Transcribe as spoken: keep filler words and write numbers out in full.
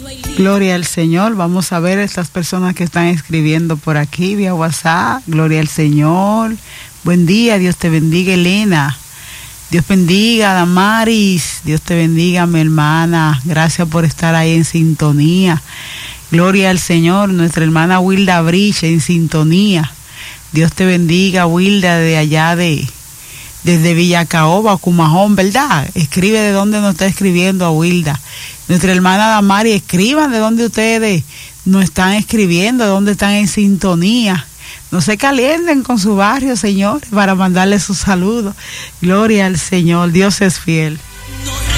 Gloria al Señor. Vamos a ver estas personas que están escribiendo por aquí vía WhatsApp. Gloria al Señor. Buen día, Dios te bendiga, Elena. Dios bendiga, Damaris. Dios te bendiga, mi hermana. Gracias por estar ahí en sintonía. Gloria al Señor. Nuestra hermana Wilda Brich en sintonía. Dios te bendiga, Wilda, de allá de desde Villacaoba, Cumajón, ¿verdad? Escribe de dónde nos está escribiendo a Wilda. Nuestra hermana Damari, escriban de dónde ustedes nos están escribiendo, de dónde están en sintonía. No se calienten con su barrio, señores, para mandarle sus saludos. Gloria al Señor, Dios es fiel.